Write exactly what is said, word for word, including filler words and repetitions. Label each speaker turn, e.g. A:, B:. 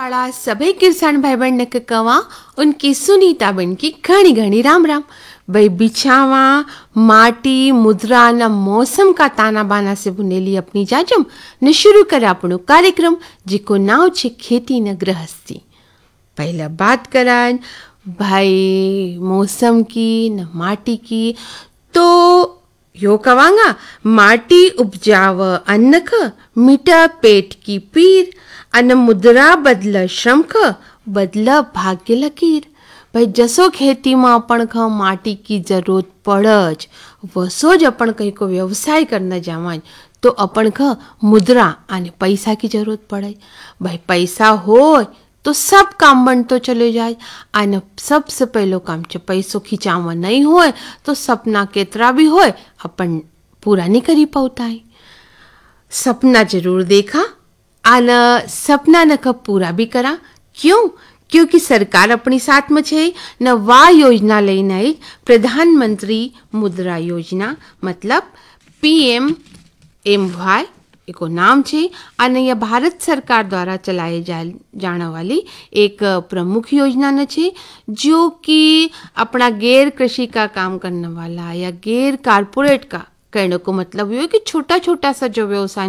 A: वाला सभी किसान भाई बहन के कवा उनकी सुनीता बन की घणी घणी राम राम। भाई बिछावा माटी मुद्रा न मौसम का ताना बाना से बुनेली अपनी जाजम ने शुरू कर अपनो कार्यक्रम जिको नाव छे खेती न गृहस्थी। पहला बात करान भाई मौसम की न माटी की, तो यो कवांगा माटी उपजाव अन्न ख मीठा पेट की पीर अन मुद्रा बदल श्रम ख बदल भाग्य लकीर। भाई जसो खेती में अपन ख माटी की जरूरत पड़ज वसो ज अपन कहीं को व्यवसाय करना जावान तो अपन ख मुद्रा अने पैसा की जरूरत पड़े। भाई पैसा हो तो सब काम बन तो चले जाए अने सबसे पहलो काम छे पैसो खींचावा नहीं होए तो सपना केतरा भी होए अपन पूरा नहीं करी पाता है। सपना जरूर देखा अने सपना न कब पूरा भी करा। क्यों? क्योंकि सरकार अपनी साथ में छे न वा योजना लईने आई प्रधानमंत्री मुद्रा योजना मतलब पीएम एम वाय एको नाम छे अने यह भारत सरकार द्वारा चलाए जा जाने वाली एक प्रमुख योजना न छे जो कि अपना गैर कृषि का काम करने वाला या गैर कारपोरेट का कहने को मतलब ये कि छोटा छोटा सा जो व्यवसाय